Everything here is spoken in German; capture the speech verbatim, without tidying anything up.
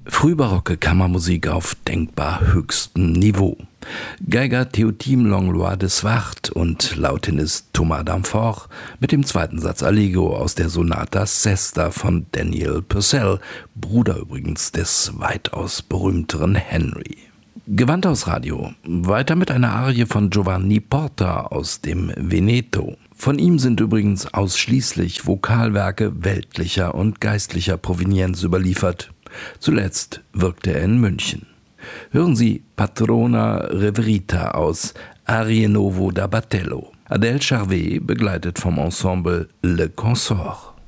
Frühbarocke Kammermusik auf denkbar höchstem Niveau. Geiger Théotime Langlois de Swart und Lautinist Thomas d'Amfort mit dem zweiten Satz Allegro aus der Sonata Sesta von Daniel Purcell, Bruder übrigens des weitaus berühmteren Henry. Gewandhausradio, weiter mit einer Arie von Giovanni Porta aus dem Veneto. Von ihm sind übrigens ausschließlich Vokalwerke weltlicher und geistlicher Provenienz überliefert. Zuletzt wirkte er in München. Hören Sie Patrona Reverita aus Arie Novo da Battello. Adèle Charvet begleitet vom Ensemble Le Consort.